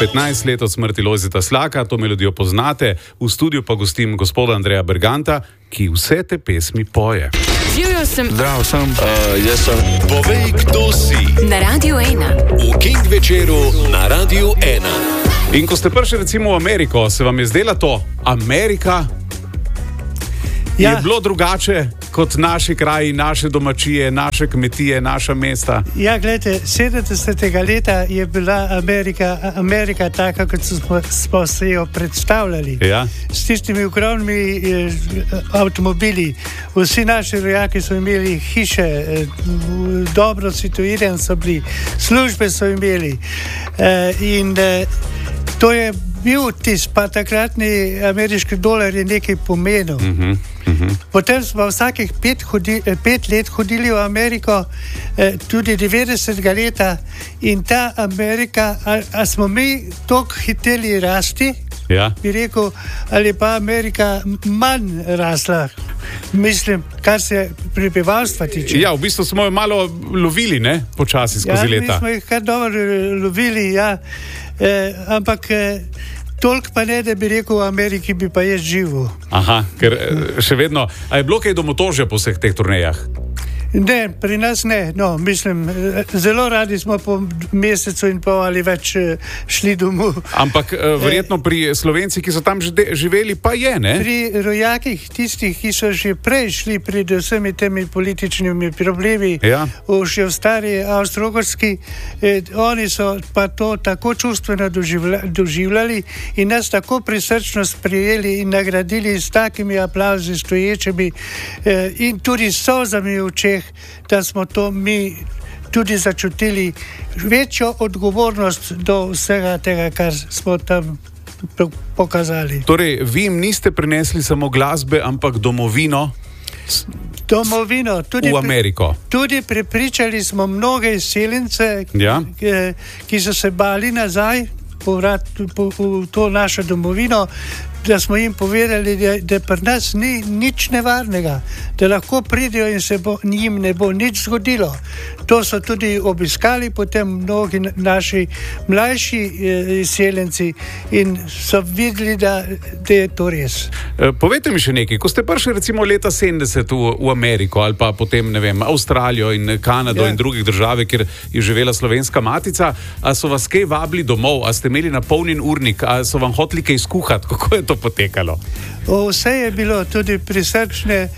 15 let od smrti Lojzeta Slaka, to melodijo poznate, v studiu pa gostim gospoda Andreja Berganta, ki vse te pesmi poje. Živjo sem. Zdrav sem. Jaz sem. Povej, kdo si. Na Radiu 1. V King večeru na Radiu 1. In ko ste prišli recimo v Ameriko, se vam je zdela to Amerika? Ja. Je bilo drugače kot naši kraji, naše domačije, naše kmetije, naša mesta? Ja, gledajte, 70. leta je bila Amerika taka, kot smo se jo predstavljali. Ja. S tistimi ogromnimi avtomobili. Vsi naši rojaki so imeli hiše, dobro situirani so bili, službe so imeli. To je bil tisti, pa takratni ameriški dolar je nekaj pomenil. Potem smo vsakih 5 let hodili v Ameriko, tudi 90. leta, in ta Amerika, a smo mi toliko hiteli rasti, ja, bi rekel, ali pa Amerika manj rasla, mislim, kar se prebivalstva tiče. Ja, v bistvu smo jo malo lovili, ne, počasi skozi leta. Ja, mi smo jih kar dobro lovili, ja, ampak toliko pa ne, da bi rekel, v Ameriki bi pa jaz živel. Aha, ker še vedno, a je bilo kaj domotožja po vseh teh turnejah? Ne, pri nas ne, no, mislim, zelo radi smo po mesecu in pol ali več šli domov. Ampak verjetno pri Slovencih, ki so tam živeli, pa je, ne? Pri rojakih, tistih, ki so že prej šli pred vsemi temi političnimi problemi, ja, še v stari Avstro-Ogrski, oni so pa to tako čustveno doživljali in nas tako prisrčno sprejeli in nagradili s takimi aplavzi stoječimi in tudi s solzami v očeh, da smo to mi tudi začutili večjo odgovornost do vsega tega, kar smo tam pokazali. Torej, vi jim niste prinesli samo glasbe, ampak domovino tudi v Ameriko. Tudi prepričali smo mnoge izseljence, ja, ki so se bali nazaj v to našo domovino, da smo jim povedali, da pri nas ni nič nevarnega, da lahko pridejo in se njim ne bo nič zgodilo. To so tudi obiskali potem mnogi naši mlajši izseljenci in so videli, da je to res. Povejte mi še nekaj, ko ste prišli recimo leta 70 v Ameriko ali pa potem, ne vem, Avstralijo in Kanado, ja, in drugih držav, kjer je živela slovenska matica, a so vas kaj vabili domov, a ste imeli napolnjen urnik, a so vam hoteli kaj skuhati, kako je to potekalo? Vse je bilo, tudi prisrčne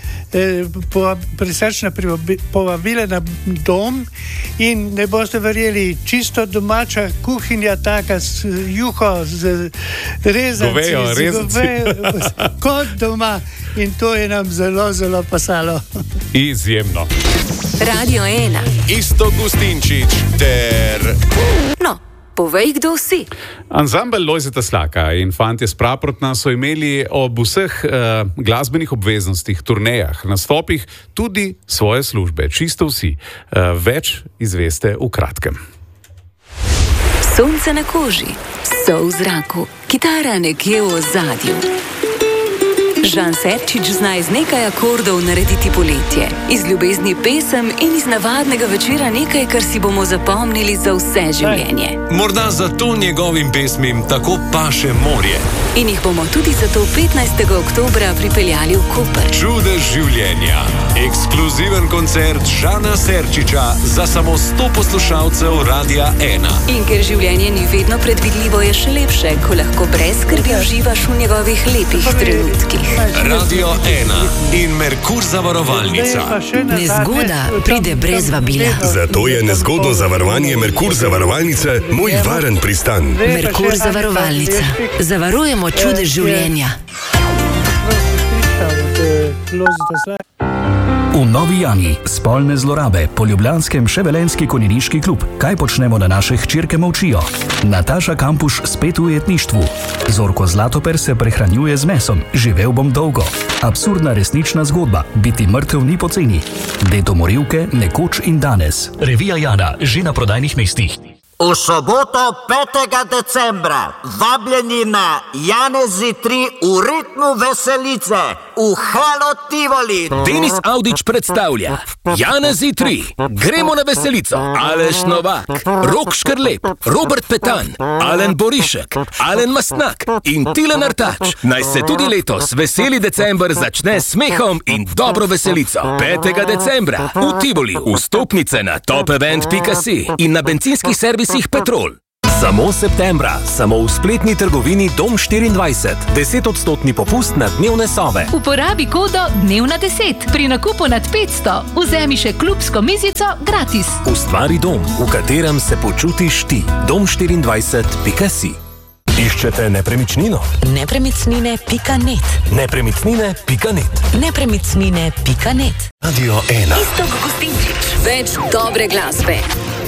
povabile na dom in ne boste verjeli, čisto domača kuhinja, taka z juho, z rezanci, kot doma, in to je nam zelo, zelo pasalo. Izjemno. Radio 1. Isto Gustinčič ter... No, povej, kdo si. Ansambel Lojzeta Slaka in Fantje s Praprotna so imeli ob vseh glasbenih obveznostih, turnejah, nastopih tudi svoje službe. Čisto vsi. Več izveste v kratkem. Sonce na koži, sol v zraku, kitara nekje v ozadju. Žan Serčič zna iz nekaj akordov narediti poletje, iz ljubezni pesem in iz navadnega večera nekaj, kar si bomo zapomnili za vse življenje. Morda zato njegovim pesmim tako paše morje. In jih bomo tudi zato 15. oktobra pripeljali v Koper. Čudež življenja. Ekskluziven koncert Žana Serčiča za samo 100 poslušalcev Radia 1. In ker življenje ni vedno predvidljivo, je še lepše, ko lahko brez skrbi uživaš v njegovih lepih trenutkih. Radio 1 in Merkur zavarovalnica. Nezgoda pride brez vabila. Zato je nezgodno zavarovanje Merkur zavarovalnice moj varen pristan. Merkur zavarovalnica. Zavarujemo čudež življenja. V Novi Jani spolne zlorabe, po ljubljanskem Ševelenski konjeniški klub. Kaj počnemo, da naše hčerke molčijo? Nataša Kampuš spet v ujetništvu. Zorko Zlatoper se prehranjuje z mesom. Živel bom dolgo. Absurdna resnična zgodba. Biti mrtev ni poceni. Deto morilke, nekoč in danes. Revija Jana, že na prodajnih mestih. V soboto 5. decembra vabljeni na Janezi 3 v ritmu veselice v Halo Tivoli. Denis Avdić predstavlja Janezi 3, Gremo na veselico, Aleš Novak, Rok Škrlep, Robert Petan, Alen Borišek, Alen Mastnak in Tilen Artač. Naj se tudi letos veseli december začne s smehom in dobro veselico. 5. decembra v Tivoli. Vstopnice na topevent.si in na bencinskih servisih Petrol. Samo septembra, samo v spletni trgovini Dom 24, 10% popust na dnevne sobe. Uporabi kodo Dnevna 10. Pri nakupu nad 500 vzemi še klubsko mizico gratis. Ustvari dom, v katerem se počutiš ti. Dom24.si. Iščete nepremičnino? Nepremičnine.net. Nepremičnine.net. Nepremičnine.net. Radio 1. Iztok Gostinčič. Več dobre glasbe.